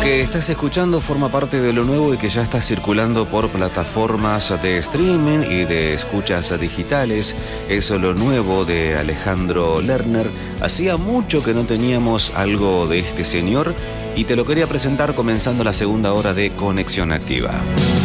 que estás escuchando forma parte de lo nuevo y que ya está circulando por plataformas de streaming y de escuchas digitales. Es lo nuevo de Alejandro Lerner. Hacía mucho que no teníamos algo de este señor y te lo quería presentar comenzando la segunda hora de Conexión Activa.